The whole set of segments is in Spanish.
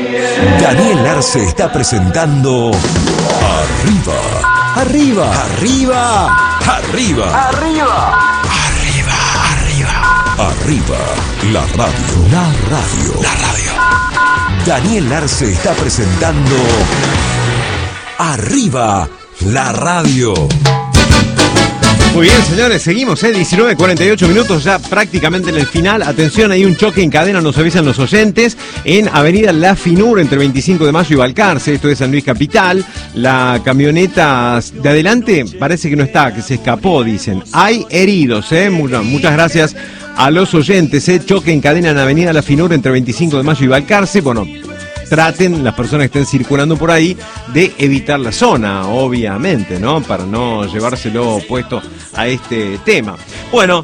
Daniel Arce está presentando Arriba, Arriba, Arriba, Arriba, Arriba, Arriba, Arriba, Arriba, la radio. Daniel Arce está presentando Arriba, la radio. Muy bien, señores, seguimos, 19:48 minutos, ya prácticamente en el final. Atención, hay un choque en cadena, nos avisan los oyentes, en Avenida La Finur, entre 25 de mayo y Balcarce, esto es San Luis Capital. La camioneta de adelante parece que no está, que se escapó, dicen. Hay heridos, muchas gracias a los oyentes, choque en cadena en Avenida La Finur, entre 25 de mayo y Balcarce. Bueno, traten, las personas que estén circulando por ahí, de evitar la zona, obviamente, ¿no? Para no llevárselo puesto a este tema. Bueno,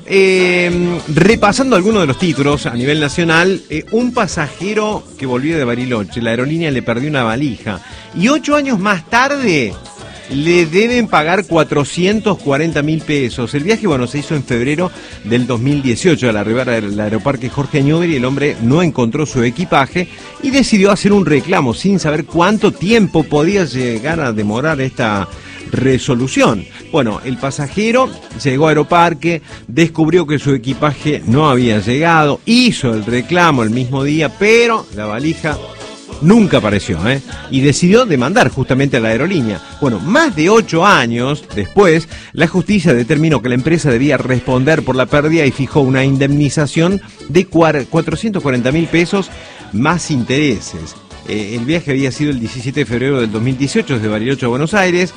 repasando algunos de los títulos a nivel nacional, un pasajero que volvió de Bariloche, la aerolínea le perdió una valija, y 8 años más tarde le deben pagar 440.000 pesos. El viaje, bueno, se hizo en febrero del 2018 al arribar al aeroparque Jorge Newbery. El hombre no encontró su equipaje y decidió hacer un reclamo sin saber cuánto tiempo podía llegar a demorar esta resolución. Bueno, el pasajero llegó a Aeroparque, descubrió que su equipaje no había llegado, hizo el reclamo el mismo día, pero la valija nunca apareció, y decidió demandar justamente a la aerolínea. Bueno, más de 8 años después, la justicia determinó que la empresa debía responder por la pérdida y fijó una indemnización de 440.000 pesos más intereses. El viaje había sido el 17 de febrero del 2018 desde Bariloche a Buenos Aires.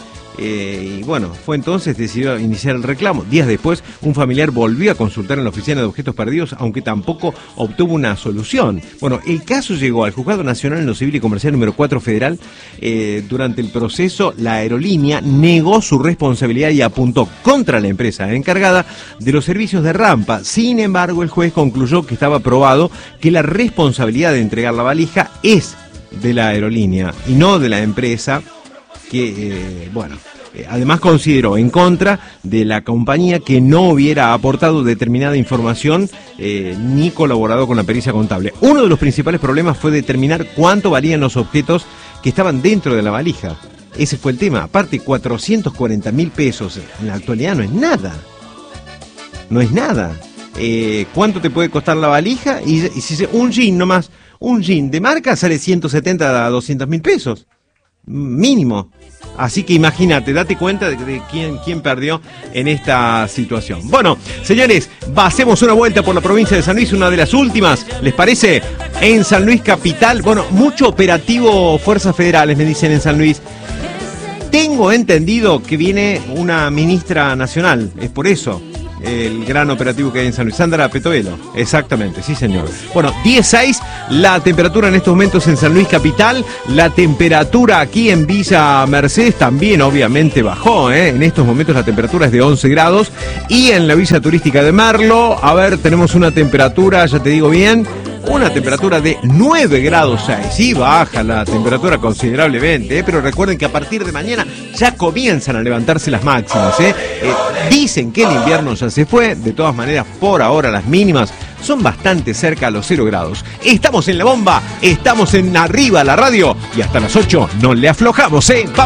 Y bueno, fue entonces decidió iniciar el reclamo. Días después, un familiar volvió a consultar en la oficina de objetos perdidos, aunque tampoco obtuvo una solución. Bueno, el caso llegó al Juzgado Nacional en lo Civil y Comercial número 4 Federal. Durante el proceso, la aerolínea negó su responsabilidad y apuntó contra la empresa encargada de los servicios de rampa. Sin embargo, el juez concluyó que estaba probado que la responsabilidad de entregar la valija es de la aerolínea y no de la empresa, que, además consideró en contra de la compañía que no hubiera aportado determinada información ni colaborado con la pericia contable. Uno de los principales problemas fue determinar cuánto valían los objetos que estaban dentro de la valija. Ese fue el tema. Aparte, 440.000 pesos en la actualidad no es nada. No es nada. ¿Cuánto te puede costar la valija? Y si un jean nomás, un jean de marca sale 170 a 200.000 pesos. Mínimo. Así que imagínate, date cuenta de quién perdió en esta situación. Bueno, señores, hacemos una vuelta por la provincia de San Luis, una de las últimas, ¿les parece? En San Luis Capital, bueno, mucho operativo Fuerzas Federales, me dicen en San Luis. Tengo entendido que viene una ministra nacional, es por eso el gran operativo que hay en San Luis. Sandra Petovelo, exactamente, sí señor. Bueno, 16 la temperatura en estos momentos en San Luis Capital. La temperatura aquí en Villa Mercedes también obviamente bajó, En estos momentos la temperatura es de 11 grados. Y en la Villa Turística de Merlo, a ver, tenemos una temperatura, ya te digo bien, una temperatura de 9 grados 6. Sí, baja la temperatura considerablemente, pero recuerden que a partir de mañana ya comienzan a levantarse las máximas, Dicen que el invierno ya se fue. De todas maneras, por ahora las mínimas son bastante cerca a los 0 grados. Estamos en La Bomba, estamos en Arriba la Radio, y hasta las 8 no le aflojamos, Vamos.